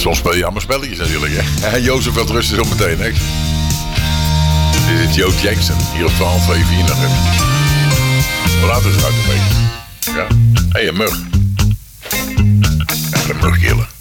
Soms speel je allemaal spelletjes natuurlijk, hè. Jozef wil rusten zo meteen, hè. Dit is Joe Jackson, hier op 1224 nog even. Hoe laat is het uit de week? Ja. Hé, een mug. Even een mug killen.